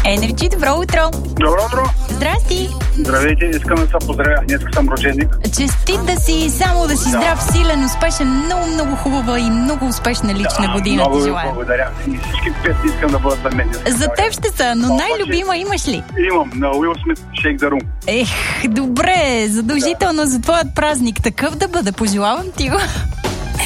Енерджи, добро утро! Добро утро! Здрасти! Здравейте, искам да се поздравя. Днес съм рожденик. Честит да си, само да си здрав, силен, успешен, много хубава и много успешна лична година ти желая. Много благодаря. И всички песни искам да бъдат за мен. За теб ще са, но най-любима имаш ли? Имам, на Уил Смит, Shake the Room. Добре, задължително за твоят празник. Такъв да бъде, пожелавам ти го.